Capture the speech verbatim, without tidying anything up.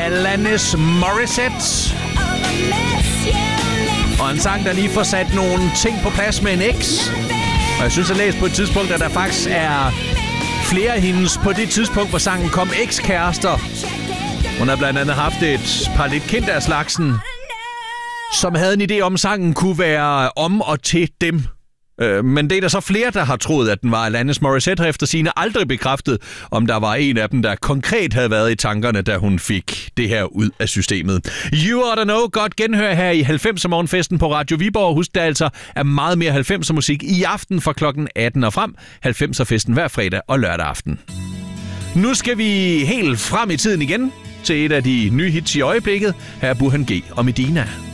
Alanis Morissette. Og en sang, der lige får sat nogle ting på plads med en eks. Og jeg synes, at læse på et tidspunkt, at der faktisk er flere af hendes på det tidspunkt, hvor sangen kom, ekskærester. Hun har blandt andet haft et par lidt kendte af slagsen, som havde en idé om, at sangen kunne være om og til dem. Men det er der så flere, der har troet, at den var Alanis Morissette, har efter sigende aldrig bekræftet, om der var en af dem, der konkret havde været i tankerne, da hun fik det her ud af systemet. You oughta know. Godt genhør her i halvfemser morgenfesten på Radio Viborg. Husk, der altså er meget mere halvfemser musik i aften fra klokken atten og frem. halvfemser festen hver fredag og lørdag aften. Nu skal vi helt frem i tiden igen til et af de nye hits i øjeblikket. Her er Burhan G og Medina.